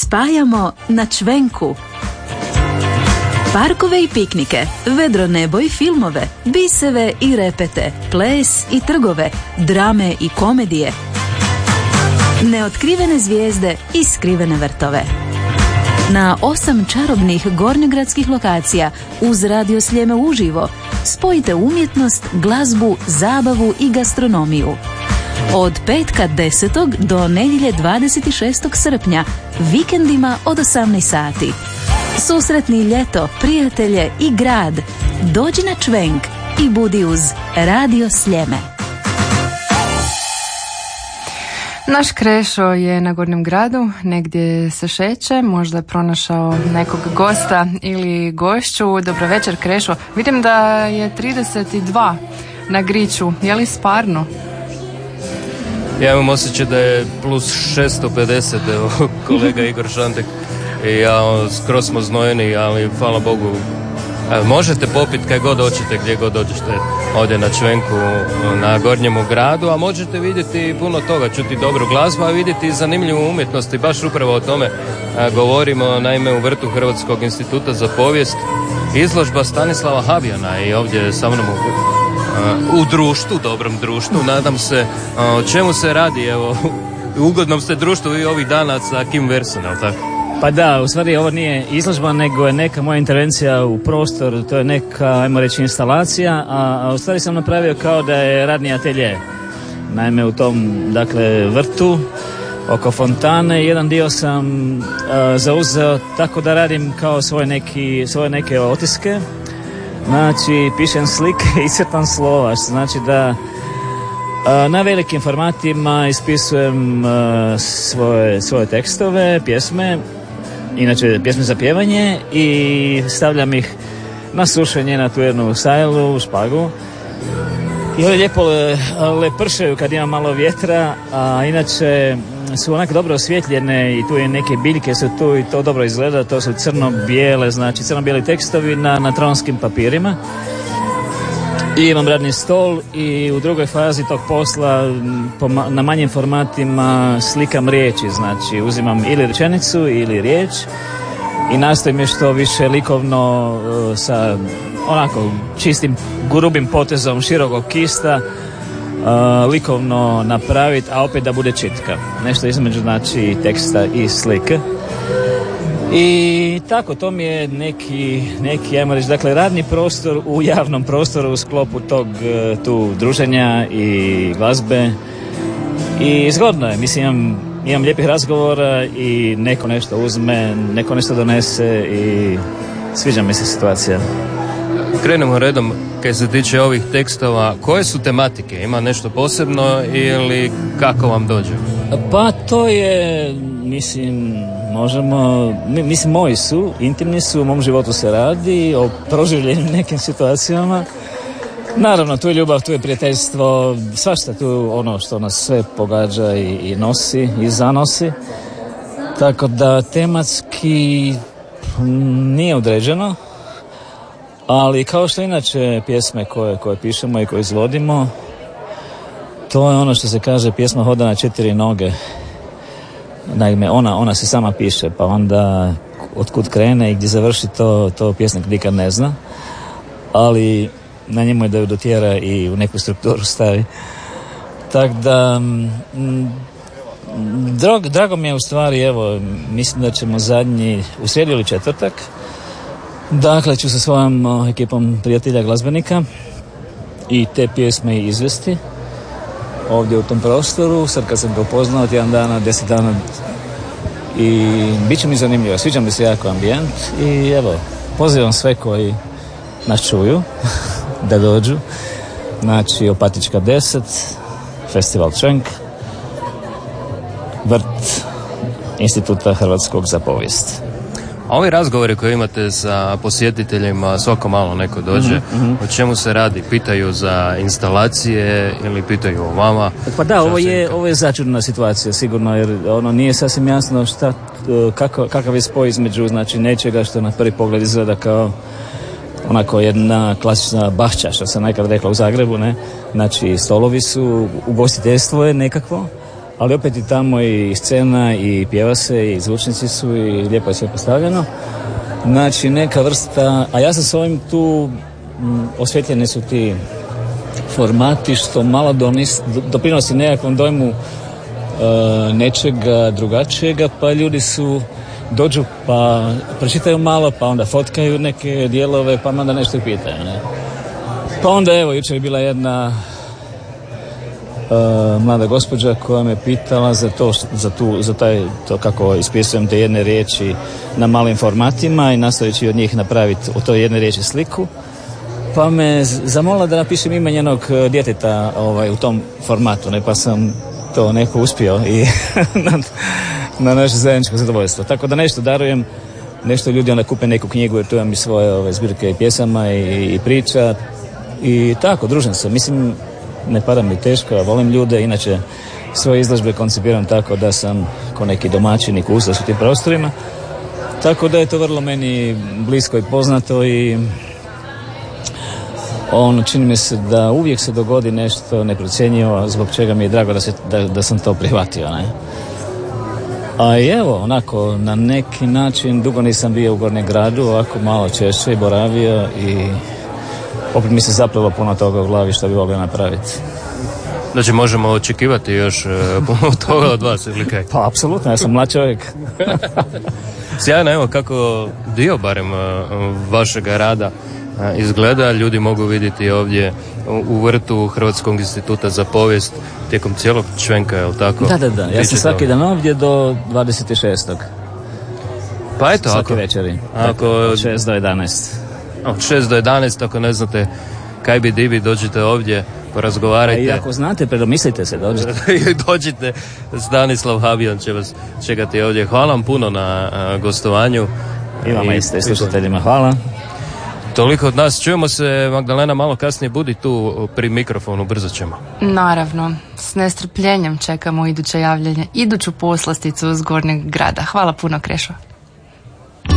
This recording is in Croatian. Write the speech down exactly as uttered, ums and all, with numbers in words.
spajamo na čvenku. Parkove i piknike, vedro nebo i filmove, biseve i repete, ples i trgove, drame i komedije, neotkrivene zvijezde i skrivene vrtove. Na osam čarobnih gornjogradskih lokacija uz Radio Sljeme uživo spojite umjetnost, glazbu, zabavu i gastronomiju. Od petka desetog do nedjelje dvadeset šestog srpnja, vikendima od osamnaest sati. Susretni ljeto, prijatelje i grad. Dođi na čvenk i budi uz Radio Sljeme. Naš Krešo je na Gornjem gradu, negdje se šeće, možda je pronašao nekog gosta ili gošću. Dobro večer, Krešo. Vidim da je trideset dva na Griču, je li stvarno? Ja imam osjećaj da je plus šesto pedeset, evo, kolega Igor Šantek i ja, skroz smo znojeni, ali hvala Bogu, evo, možete popiti kaj god hoćete, gdje god dođete ovdje na čvenku na Gornjemu gradu, a možete vidjeti puno toga, čuti dobru glazbu, a vidjeti zanimljivu umjetnost i baš upravo o tome a, govorimo, naime u vrtu Hrvatskog instituta za povijest, izložba Stanislava Habijana i ovdje sa mnom u u društvu, dobrom društvu, nadam se, o čemu se radi, evo, u ugodnom ste društvu i ovih dana sa Kim Verson, ali tako? Pa da, u stvari ovo nije izložba, nego je neka moja intervencija u prostor, to je neka, ajmo reći, instalacija, a, a u stvari sam napravio kao da je radni atelje. Naime, u tom, dakle, vrtu, oko fontane, jedan dio sam a, zauzeo tako da radim kao svoje, neki, svoje neke otiske. Znači, pišem slike i crtam slova, što znači da a, na velikim formatima ispisujem a, svoje, svoje tekstove, pjesme, inače pjesme za pjevanje, i stavljam ih na sušenje na tu jednu sajlu, špagu. I ovdje lijepo le, lepršaju kad ima malo vjetra, a inače su onako dobro osvjetljene i tu je neke biljke su tu i to dobro izgleda, to su crno-bijele, znači crno-bijeli tekstovi na, na tronskim papirima. I imam radni stol i u drugoj fazi tog posla po, na manjim formatima slikam riječi, znači uzimam ili rečenicu ili riječ i nastojim je što više likovno sa onako čistim grubim potezom širokog kista Uh, likovno napraviti, a opet da bude čitka. Nešto između, znači, teksta i slike. I tako, to mi je neki, neki, ajmo reći, dakle, radni prostor u javnom prostoru u sklopu tog tu druženja i glazbe. I zgodno je, mislim, imam, imam lijepih razgovora i neko nešto uzme, neko nešto donese i sviđa mi se situacija. Krenemo redom, kaj se tiče ovih tekstova, koje su tematike? Ima nešto posebno ili kako vam dođe? Pa to je, mislim, možemo, mislim, moji su, intimni su, u mom životu se radi, o proživljenim nekim situacijama. Naravno, tu je ljubav, tu je prijateljstvo, svašta tu ono što nas sve pogađa i, i nosi i zanosi. Tako da tematski nije određeno. Ali kao što inače pjesme koje, koje pišemo i koje izvodimo, to je ono što se kaže pjesma hoda na četiri noge. Naime, ona, ona se sama piše, pa onda otkud krene i gdje završi to, to pjesnik nikad ne zna. Ali na njemu je da ju dotjera i u neku strukturu stavi. Tako da, m, drag, drago mi je u stvari, evo, mislim da ćemo zadnji, u srijedu ili četvrtak, dakle, ću sa svojom o, ekipom prijatelja glazbenika i te pjesme izvesti ovdje u tom prostoru. Sad kad sam ga upoznao, tjedan dana, deset dana, i bit će mi zanimljivo. Sviđa mi se jako ambijent i evo, pozivam sve koji nas čuju da dođu. Znači, Opatička deset, Festival Čvenk, vrt Instituta Hrvatskog za povijest. A ovi razgovori koje imate sa posjetiteljima, svako malo neko dođe, mm-hmm. o čemu se radi? Pitaju za instalacije ili pitaju o vama? Pa da, ovo je, ovo je začudna situacija sigurno, jer ono nije sasvim jasno šta, kakav, kakav je spoj između, znači, nečega što na prvi pogled izgleda kao onako jedna klasična bašća, što sam nekad rekla u Zagrebu, ne? Znači, stolovi su, ugostiteljstvo je nekakvo, ali opet i tamo i scena i pjeva se i zvučnici su i lijepo je sve postavljeno. Znači neka vrsta, a ja sam s ovim tu m, osvjetljeni su ti formati što malo donis, doprinosi nekakvom dojmu e, nečega drugačijega, pa ljudi su dođu pa pročitaju malo, pa onda fotkaju neke dijelove, pa onda nešto i pitaju, ne? Pa onda evo, jučer je bila jedna uh, mlada gospođa koja me pitala za to, za tu, za taj, to kako ispisujem te jedne riječi na malim formatima i nastojeći od njih napraviti u toj jedne riječi sliku. Pa me zamolila da napišem ime njenog djeteta ovaj, u tom formatu, ne, pa sam to neko uspio i na, na naše zajedničko zadovoljstvo. Tako da nešto darujem, nešto ljudi onda kupe neku knjigu jer tu imam i svoje ove, zbirke pjesama i, i priča i tako, družim se. Mislim, ne pada mi teško, ja volim ljude, inače svoje izložbe koncipiram tako da sam ko neki domaćin i kusac u tim prostorima. Tako da je to vrlo meni blisko i poznato i ono, čini mi se da uvijek se dogodi nešto neprocjenjivo zbog čega mi je drago da, se, da, da sam to prihvatio, ne? A i evo, onako, na neki način dugo nisam bio u Gornjem gradu, ovako malo češće i boravio i opet mi se zapravo puno toga u glavi što bi volio napraviti. Znači možemo očekivati još uh, puno toga od vas ili kaj? Pa apsolutno, ja sam mlad čovjek. Sjajno, evo kako dio barem uh, vašega rada uh, izgleda, ljudi mogu vidjeti ovdje u, u vrtu Hrvatskog instituta za povijest tijekom cijelog čvenka, je li tako? Da, da, da, ja sam svaki dan ovdje do dvadeset šestog Pa eto, svaki ako... večeri, ako, od šest do jedanaest Od šest do jedanaest, ako ne znate kaj bi dibi, dođite ovdje, porazgovarajte. I ako znate, predomislite se, dođite. dođite, Stanislav Habijan će vas čekati ovdje. Hvala vam puno na a, gostovanju. I vama isto, i slušateljima, hvala. Toliko od nas. Čujemo se, Magdalena, malo kasnije, budi tu pri mikrofonu, brzo ćemo. Naravno, s nestrpljenjem čekamo iduće javljanje, iduću poslasticu iz Gornjeg grada. Hvala puno, Krešo.